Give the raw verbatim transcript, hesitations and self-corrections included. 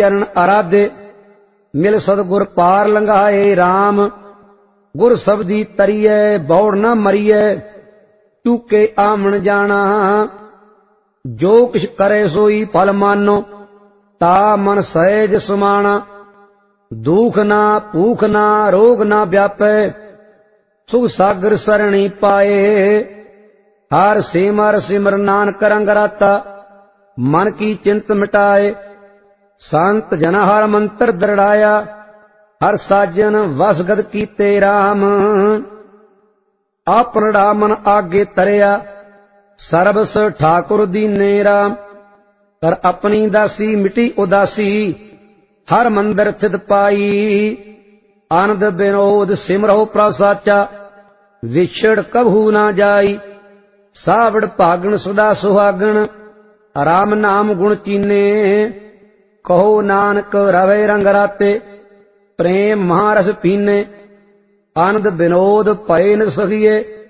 चरण आराधे। मिल सतगुर पार लंघाए राम, गुर सबदी तरिए बौड़ न मरिए। चूके आमन जाना, जो किछ करे सोई फल मानो। ता मन सहज समाना, दुख ना भूख ना रोग ना व्यापै। सुख सागर सरणी पाए, हर सिमर सिमर नानक रंग राता। मन की चिंत मिटाए, संत जन हर मंत्र दृढ़ाया। हर साजन वसगद कीते राम, आपनड़ा मन आगे तरिया। सरबस ठाकुर दीने राम, कर अपनी दासी मिटी उदासी। हर मंदिर थित पाई, आनंद विनोद सिमरहो प्रसाचा। विछड़ कभू ना जाई, सावड़ भागण सदा सुहागण। राम नाम गुण चीने, कहो नानक रवे रंग राते। प्रेम महारस पीने, आनंद विनोद पए न सखिए।